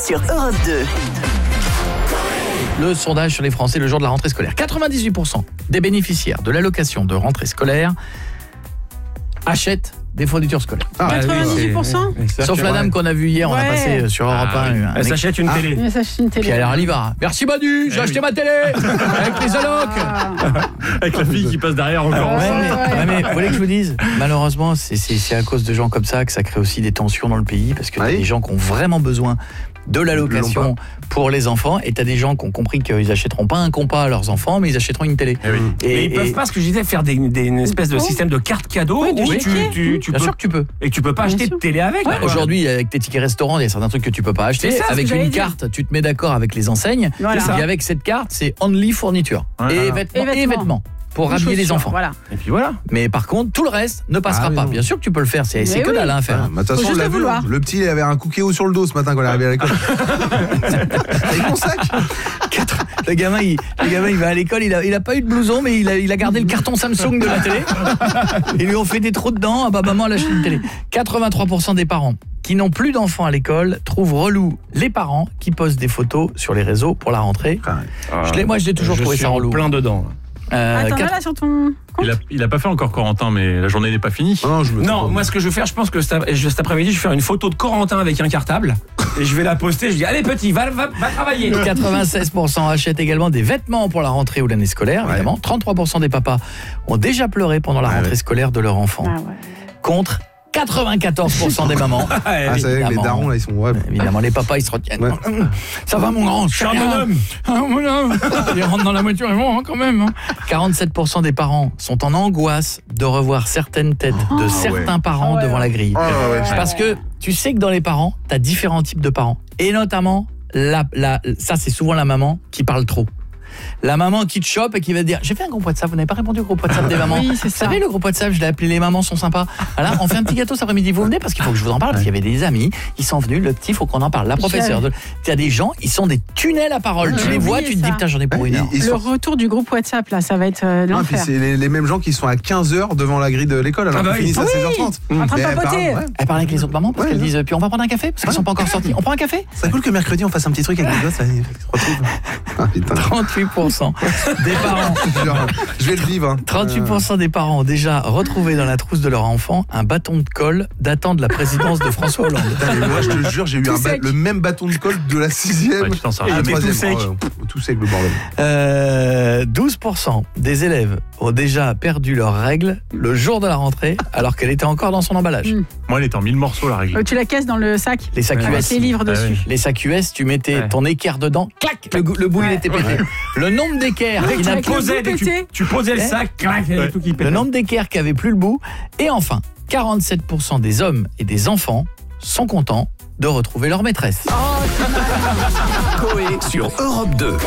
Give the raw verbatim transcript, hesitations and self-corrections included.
sur Europe deux. Le sondage sur les Français le jour de la rentrée scolaire. quatre-vingt-dix-huit pour cent des bénéficiaires de l'allocation de rentrée scolaire achètent des fournitures scolaires. Ah, quatre-vingt-dix-huit pour cent oui, c'est... Sauf la dame qu'on a vue hier, on a Ouais. passé sur Europe Ah, un. oui. un Elle s'achète une ah. télé. Mais ça, c'est une télé. Puis alors elle y va. Merci Manu, j'ai Eh acheté oui. ma télé avec les allocs. Avec la fille qui passe derrière encore. Ouais, ouais, mais, ouais. ouais, mais vous voulez que je vous dise, malheureusement, c'est, c'est, c'est à cause de gens comme ça que ça crée aussi des tensions dans le pays, parce que t'as Oui. des gens qui ont vraiment besoin de Ils l'allocation l'ont pour les enfants, et t'as des gens qui ont compris qu'ils achèteront pas un compas à leurs enfants, mais ils achèteront une télé. Eh oui. Et, Mais ils et- peuvent pas, ce que je disais, faire des, des, une espèce de système de carte cadeau Oui, de où tickets. tu, tu, tu bien peux, sûr que tu peux. et que tu peux pas Bien acheter sûr. de télé avec. Bah, quoi. aujourd'hui, avec tes tickets restaurants, il y a certains trucs que tu peux pas acheter. C'est ça, ce Avec que une j'allais dire. carte, tu te mets d'accord avec les enseignes. Voilà. Et avec cette carte, c'est only fourniture Ouais, et, voilà. vêtements, Et et vêtements. vêtements pour Ou rhabiller les chaussures, enfants. Voilà. Et puis voilà. Mais par contre, tout le reste ne passera Ah oui, pas. non. Bien sûr que tu peux le faire, c'est, c'est Mais que oui. dalle à faire. Ah, bah, de toute Faut façon, on juste l'a le vu. vouloir. Le petit, il avait un cookéo sur le dos ce matin quand il est arrivé à l'école. Avec mon sac. Quatre- Le gamin, il, le gamin, il va à l'école, il a, il a pas eu de blouson, mais il a, il a gardé le carton Samsung de la télé. Ils lui ont fait des trous dedans. Ah bah maman, elle a acheté une télé. quatre-vingt-trois pour cent des parents qui n'ont plus d'enfants à l'école trouvent relou les parents qui postent des photos sur les réseaux pour la rentrée. Je l'ai, moi, je l'ai toujours Je trouvé suis ça en relou. plein dedans. Euh, Attends, quatre- là, sur ton compte. Il a, il a pas fait encore Corentin, mais la journée n'est pas finie. Non, non, je me Non, trompe. moi ce que je vais faire, je pense que cet, je- cet après-midi, je vais faire une photo de Corentin avec un cartable et je vais la poster. Je dis allez petit, va, va, va travailler. quatre-vingt-seize pour cent achètent également des vêtements pour la rentrée ou l'année scolaire, Ouais. évidemment. trente-trois pour cent des papas ont déjà pleuré pendant la Ouais, rentrée ouais. scolaire de leur enfant. Ah ouais. Contre quatre-vingt-quatorze pour cent des mamans. Ouais, Ah, ça y est, les évidemment. darons, là, ils sont. Ouais. Évidemment, les papas, ils se retiennent. Ouais. Ça va, mon grand? je suis un bonhomme. Ah, mon homme. Ils rentrent dans la voiture, ils vont hein, quand même. hein. quarante-sept pour cent des parents sont en angoisse de revoir certaines têtes de certains parents Ah ouais. devant la grille. Oh, ouais, ouais. Parce que tu sais que dans les parents, tu as différents types de parents. Et notamment, la, la, ça, c'est souvent la maman qui parle trop. La maman qui te chope et qui va te dire j'ai fait un groupe WhatsApp, vous n'avez pas répondu au groupe WhatsApp des mamans. Oui, c'est Vous ça. savez, le groupe WhatsApp, je l'ai appelé les mamans sont sympas. Voilà, on fait un petit gâteau cet après-midi, vous venez parce qu'il faut que je vous en parle, parce qu'il y avait des amis, ils sont venus, le petit, il faut qu'on en parle. La professeure, de... il y a des gens, ils sont des tunnels à parole. Ah, Tu j'ai les vois, oublié tu te dis ça. putain, j'en ai pour une Ils- heure. ils Le sont- retour du groupe WhatsApp, là, ça va être euh, Ah, puis l'enfer. c'est les, les mêmes gens qui sont à quinze heures devant la grille de l'école alors Ah bah qu'ils oui. finissent à Oui. seize heures trente. En train de Mais elle papoter. parle, ouais. Elle parle avec les autres mamans parce Ouais, qu'elles non. disent puis on va prendre un café parce qu'ils sont pas encore sortis. On prend un café. C'est cool que mercredi on fasse un petit truc avec les gosses, ça, ils se retrouvent. Ah, putain. trente-huit pour cent des parents Genre, je vais le vivre. hein. trente-huit pour cent des parents ont déjà retrouvé dans la trousse de leur enfant un bâton de colle datant de la présidence de François Hollande. Putain, mais moi je te jure, j'ai eu Tout un ba- sec. le même bâton de colle de la sixième Ouais, tu t'en sers à la jamais. troisième. tout sec. Oh, ouais, pff, tout sec le bordel. Euh, douze pour cent des élèves ont déjà perdu leurs règles le jour de la rentrée alors qu'elle était encore dans son emballage. Mm. Moi, elle est en mille morceaux, la règle. Euh, Tu la caisses dans le sac Les sacs avec U S. les livres Ah dessus. oui. Les sacs U S, tu mettais Ouais. ton équerre dedans, clac, le, goût- le bout il Ouais. était pété. Le nombre d'équerres Oui, qui tu n'a as plus- posé- Posais, dès que tu, pété. tu posais le Eh sac, clac, il y avait tout qui pétait. le nombre d'équerres qui avait plus le bout. Et enfin, quarante-sept pour cent des hommes et des enfants sont contents de retrouver leur maîtresse. Coé sur Europe deux.